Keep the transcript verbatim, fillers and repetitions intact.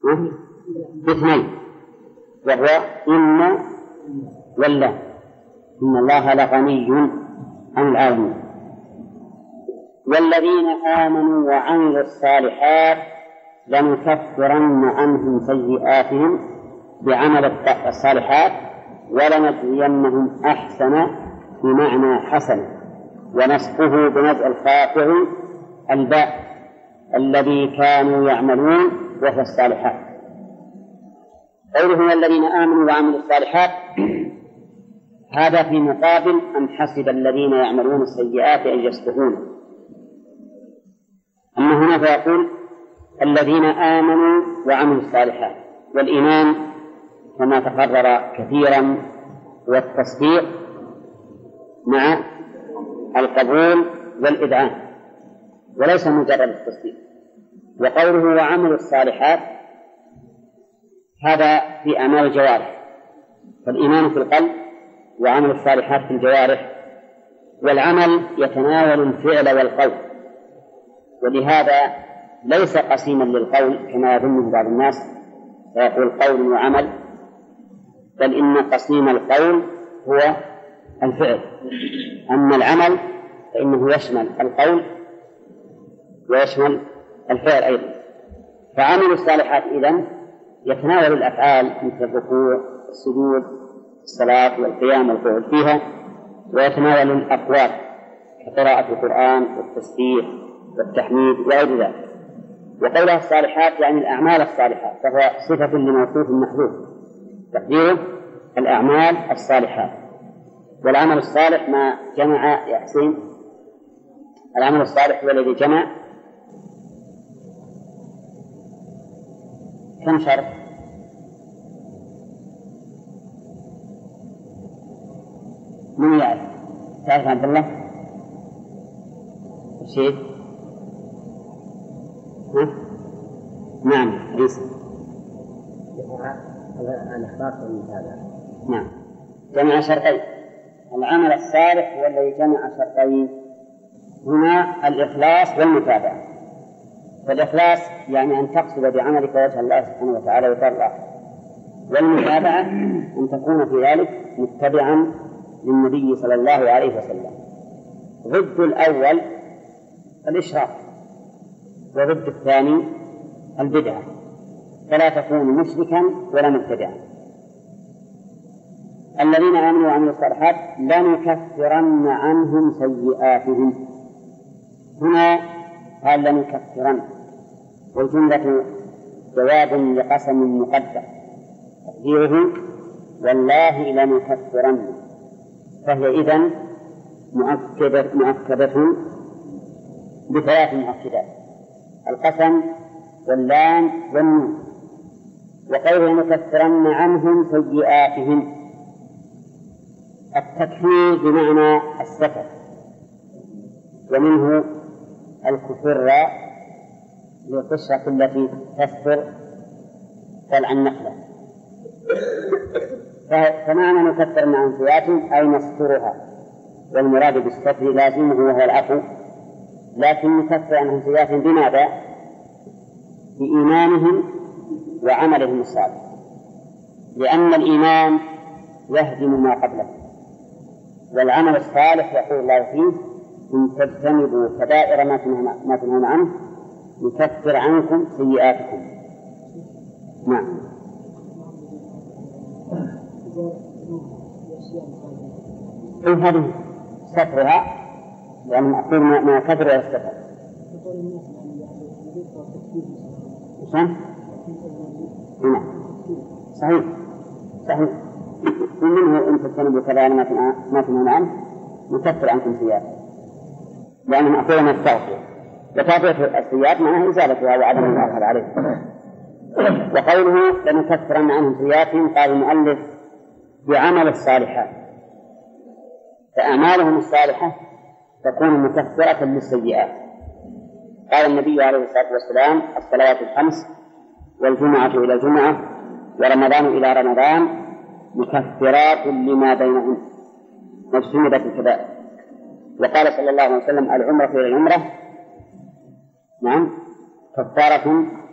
باثنين، وهو إن ولا إن الله لغني عن العالمين. والذين آمنوا وعملوا الصالحات لنكفرن عنهم سيئاتهم بعمل الصالحات ولنجزينهم أحسن بمعنى حسن، ونصفه بنزع الخافض الباء الذي كانوا يعملون وهو الصالحات. قوله الذين آمنوا وعملوا الصالحات هذا في مقابل أم حسب الذين يعملون السيئات أن يسبقون. أما هنا فيقول الذين آمنوا وعملوا الصالحات، والإيمان كما تقرر كثيرا والتصديق مع القبول والإذعان وليس مجرد التصديق. وقوله وعملوا الصالحات هذا في أعمال الجوارح، فالإيمان في القلب وعمل الصالحات في الجوارح، والعمل يتناول الفعل والقول، ولهذا ليس قسيما للقول كما يظنه بعض الناس فيقول قول وعمل، بل إن قسيم القول هو الفعل، أما العمل فإنه يشمل القول ويشمل الفعل أيضا. فعمل الصالحات إذن يتناول الأفعال مثل الركوع السجود الصلاة والقيام والقعود فيها، ويتناول الأقوال كقراءة القرآن والتسبيح والتحميد وغير ذلك. وقولها الصالحات يعني الأعمال الصالحات، فهو صفة لموصوف محذوف تقديره الأعمال الصالحات. والعمل الصالح ما جمع يا حسين، العمل الصالح هو الذي جمع كم شرط؟ من يعرف؟ تعرف عبد الله؟ رشيد؟ ها؟ نعم عيسى. الإخلاص والمتابعة. نعم جمع شرطين. العمل الصالح هو الذي جمع شرطين هنا الإخلاص والمتابعة. فالإخلاص يعني أن تقصد بعملك وجه الله سبحانه وتعالى وترضى، والمتابعة أن تكون في ذلك متبعا للنبي صلى الله عليه وسلم. ضد الأول الإشراك، وضد الثاني البدعة، فلا تكون مشركا ولا مبتدعا. الذين آمنوا وعملوا الصالحات لنكفرن عنهم سيئاتهم، هنا قال لنكفرن، والجملة جواب لقسم مقدر تقديره والله لنكفرن، فهي إذن مؤكدة, مؤكدة بثلاث مؤكدات: القسم واللام والنون. وقوله لنكفرن عنهم سيئاتهم، التكفير بمعنى الستر، ومنه الكفر للقشرة التي تستر طلع النخلة. فمعنى نكفر عن سيئاتهم أي نسترها، والمراد بالستر لازمه وهو العفو، لكن نكفر عنهم سيئاتهم بماذا؟ بإيمانهم وعملهم الصالح، لأن الإيمان يهدم ما قبله، والعمل الصالح يقول الله فيه إن تجتنبوا كبائر ما تنهون عنه نكفر عنكم سيئاتكم. نعم. إيه هذه سترها، لأن مأخذ ما كثر يستفر. نعم صحيح صحيح. ومنه إن تجتنبوا كبائر ما تنهون عنه نكفر عنكم سيئاتكم، لأن مأخذ ما التغفير، وتغفير السيئات معناها إزالتها وعدم الأخذ عليه. وقوله لنكفرن عنهم سيئاتهم قال المؤلف بعمل الصالحات، فأعمالهم الصالحة تكون مكفرة للسيئات. قال النبي عليه الصلاة والسلام الصلوات الخمس والجمعة إلى الجمعة ورمضان إلى رمضان مكفرات لما بينهم واجتنبت الكبائر. وقال صلى الله عليه وسلم العمرة إلى العمرة نعم كفارة